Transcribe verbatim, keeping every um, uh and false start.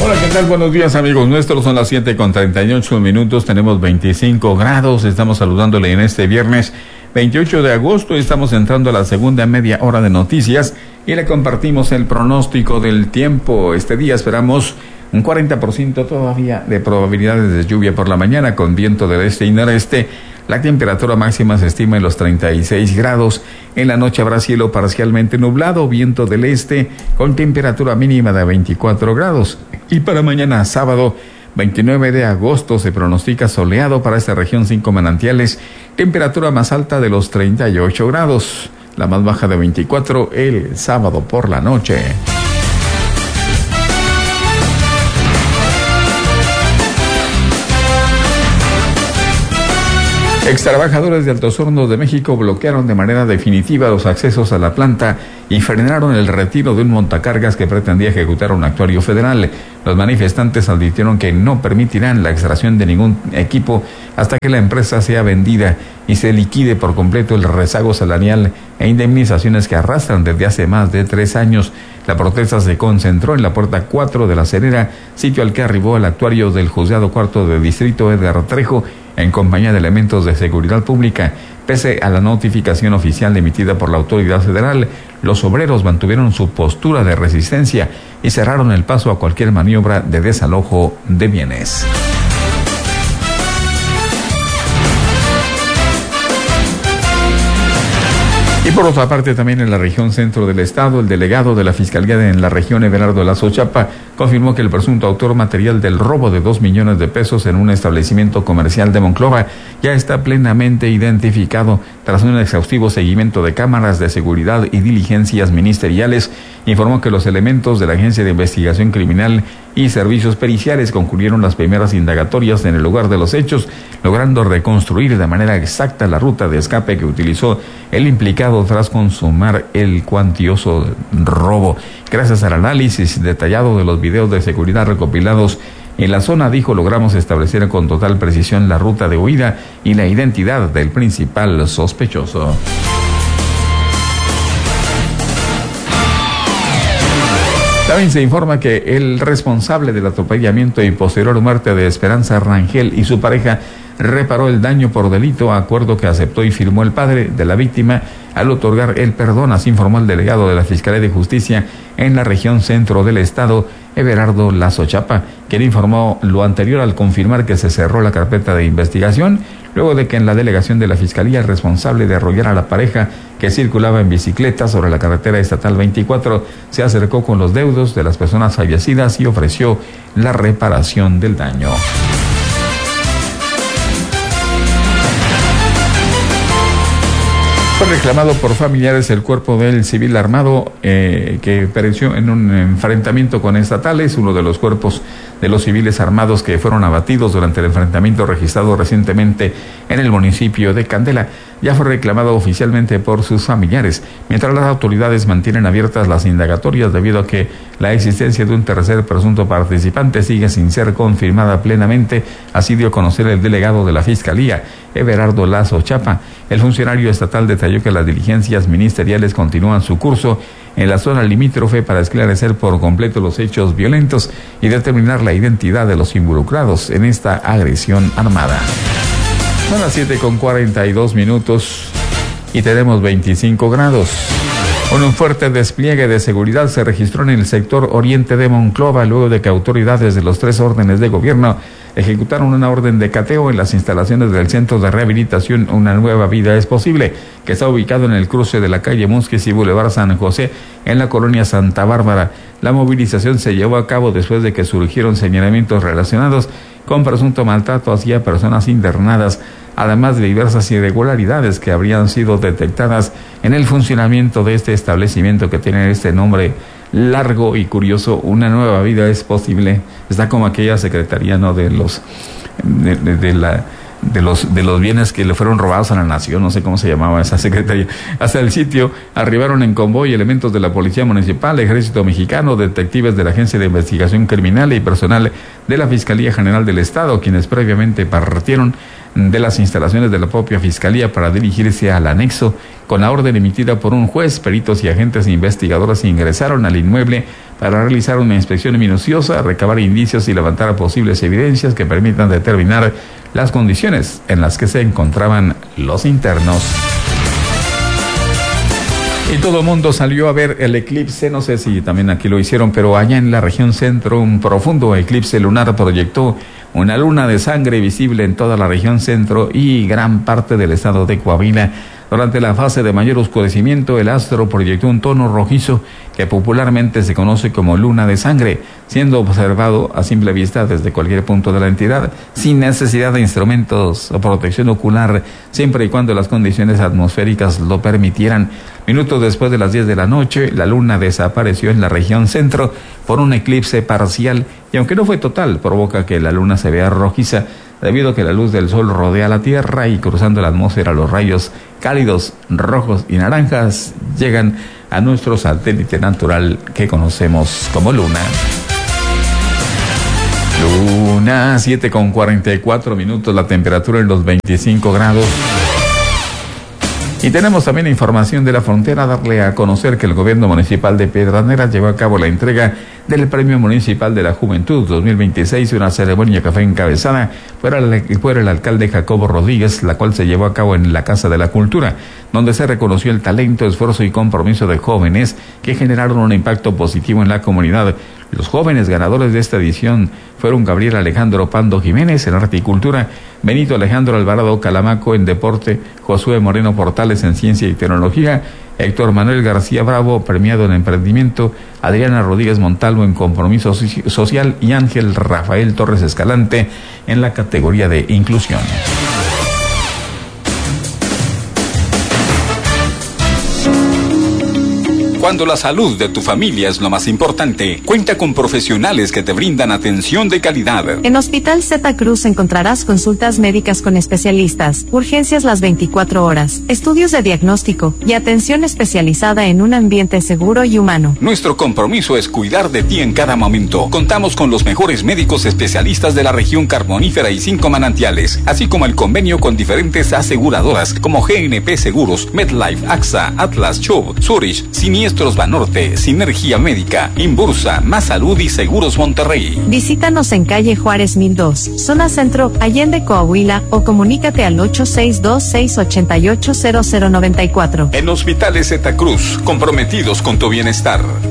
Hola, ¿qué tal? Buenos días, amigos nuestros. Son las siete con treinta y ocho minutos. Tenemos veinticinco grados. Estamos saludándole en este viernes veintiocho de agosto. Estamos entrando a la segunda media hora de noticias y le compartimos el pronóstico del tiempo. Este día esperamos un cuarenta por ciento todavía de probabilidades de lluvia por la mañana con viento del este y noreste. La temperatura máxima se estima en los treinta y seis grados. En la noche habrá cielo parcialmente nublado, viento del este, con temperatura mínima de veinticuatro grados. Y para mañana, sábado, veintinueve de agosto, se pronostica soleado para esta región Cinco Manantiales. Temperatura más alta de los treinta y ocho grados. La más baja de veinticuatro el sábado por la noche. Extrabajadores de Altos Hornos de México bloquearon de manera definitiva los accesos a la planta y frenaron el retiro de un montacargas que pretendía ejecutar un actuario federal. Los manifestantes advirtieron que no permitirán la extracción de ningún equipo hasta que la empresa sea vendida y se liquide por completo el rezago salarial e indemnizaciones que arrastran desde hace más de tres años. La protesta se concentró en la puerta cuatro de La Cerera, sitio al que arribó el actuario del juzgado cuarto de distrito Edgar Trejo, en compañía de elementos de seguridad pública. Pese a la notificación oficial emitida por la autoridad federal, los obreros mantuvieron su postura de resistencia y cerraron el paso a cualquier maniobra de desalojo de bienes. Y por otra parte, también en la región centro del estado, el delegado de la Fiscalía en la región, Everardo Lazo Chapa, confirmó que el presunto autor material del robo de dos millones de pesos en un establecimiento comercial de Monclova ya está plenamente identificado. Tras un exhaustivo seguimiento de cámaras de seguridad y diligencias ministeriales, informó que los elementos de la Agencia de Investigación Criminal y Servicios Periciales concluyeron las primeras indagatorias en el lugar de los hechos, logrando reconstruir de manera exacta la ruta de escape que utilizó el implicado tras consumar el cuantioso robo. Gracias al análisis detallado de los videos de seguridad recopilados en la zona, dijo, logramos establecer con total precisión la ruta de huida y la identidad del principal sospechoso. También se informa que el responsable del atropellamiento y posterior muerte de Esperanza Rangel y su pareja reparó el daño por delito, acuerdo que aceptó y firmó el padre de la víctima al otorgar el perdón, así informó el delegado de la Fiscalía de Justicia en la región centro del estado, Everardo Lazo Chapa, quien informó lo anterior al confirmar que se cerró la carpeta de investigación, luego de que en la delegación de la Fiscalía el responsable de arrollar a la pareja que circulaba en bicicleta sobre la carretera estatal veinticuatro se acercó con los deudos de las personas fallecidas y ofreció la reparación del daño. Fue reclamado por familiares el cuerpo del civil armado eh, que pereció en un enfrentamiento con estatales, uno de los cuerpos de los civiles armados que fueron abatidos durante el enfrentamiento registrado recientemente en el municipio de Candela. Ya fue reclamado oficialmente por sus familiares, mientras las autoridades mantienen abiertas las indagatorias debido a que la existencia de un tercer presunto participante sigue sin ser confirmada plenamente, así dio a conocer el delegado de la Fiscalía, Everardo Lazo Chapa. El funcionario estatal detalló que las diligencias ministeriales continúan su curso en la zona limítrofe para esclarecer por completo los hechos violentos y determinar la identidad de los involucrados en esta agresión armada. Son las siete con cuarenta y dos minutos y tenemos veinticinco grados. Un fuerte despliegue de seguridad se registró en el sector oriente de Monclova luego de que autoridades de los tres órdenes de gobierno ejecutaron una orden de cateo en las instalaciones del Centro de Rehabilitación Una Nueva Vida es Posible, que está ubicado en el cruce de la calle Musquiz y Boulevard San José, en la colonia Santa Bárbara. La movilización se llevó a cabo después de que surgieron señalamientos relacionados con presunto maltrato hacia personas internadas, además de diversas irregularidades que habrían sido detectadas en el funcionamiento de este establecimiento que tiene este nombre largo y curioso. Una Nueva Vida es Posible. Está como aquella secretaría, ¿no?, de los de, de, de la de los de los bienes que le fueron robados a la nación, no sé cómo se llamaba esa secretaría. Hasta el sitio arribaron en convoy elementos de la Policía Municipal, Ejército Mexicano, detectives de la Agencia de Investigación Criminal y personal de la Fiscalía General del Estado, quienes previamente partieron de las instalaciones de la propia Fiscalía para dirigirse al anexo. Con la orden emitida por un juez, peritos y agentes investigadores ingresaron al inmueble para realizar una inspección minuciosa, recabar indicios y levantar posibles evidencias que permitan determinar las condiciones en las que se encontraban los internos. Y todo el mundo salió a ver el eclipse, no sé si también aquí lo hicieron, pero allá en la región centro un profundo eclipse lunar proyectó una luna de sangre visible en toda la región centro y gran parte del estado de Coahuila. Durante la fase de mayor oscurecimiento, el astro proyectó un tono rojizo que popularmente se conoce como luna de sangre, siendo observado a simple vista desde cualquier punto de la entidad, sin necesidad de instrumentos o protección ocular, siempre y cuando las condiciones atmosféricas lo permitieran. Minutos después de las diez de la noche, la luna desapareció en la región centro por un eclipse parcial, y aunque no fue total, provoca que la luna se vea rojiza, debido a que la luz del sol rodea la Tierra y cruzando la atmósfera los rayos cálidos, rojos y naranjas llegan a nuestro satélite natural que conocemos como Luna. Luna, siete con cuarenta y cuatro minutos, la temperatura en los veinticinco grados. Y tenemos también información de la frontera, darle a conocer que el gobierno municipal de Pedernera llevó a cabo la entrega del Premio Municipal de la Juventud dos mil veintiséis, una ceremonia que fue encabezada por el, por el alcalde Jacobo Rodríguez, la cual se llevó a cabo en la Casa de la Cultura, donde se reconoció el talento, esfuerzo y compromiso de jóvenes que generaron un impacto positivo en la comunidad. Los jóvenes ganadores de esta edición fueron Gabriel Alejandro Pando Jiménez en Arte y Cultura, Benito Alejandro Alvarado Calamaco en Deporte, Josué Moreno Portales en Ciencia y Tecnología, Héctor Manuel García Bravo, premiado en Emprendimiento, Adriana Rodríguez Montalvo en Compromiso Social y Ángel Rafael Torres Escalante en la categoría de Inclusión. Cuando la salud de tu familia es lo más importante, cuenta con profesionales que te brindan atención de calidad. En Hospital Zeta Cruz encontrarás consultas médicas con especialistas, urgencias las veinticuatro horas, estudios de diagnóstico y atención especializada en un ambiente seguro y humano. Nuestro compromiso es cuidar de ti en cada momento. Contamos con los mejores médicos especialistas de la región carbonífera y cinco manantiales, así como el convenio con diferentes aseguradoras como G N P Seguros, MedLife, AXA, Atlas, Chubb, Zurich, Siniestro Banorte, Sinergia Médica, Inbursa, Más Salud y Seguros Monterrey. Visítanos en calle Juárez mil dos, zona centro, Allende, Coahuila, o comunícate al ocho seis dos, seis ocho ocho, cero cero nueve cuatro. En Hospitales Zeta Cruz, comprometidos con tu bienestar.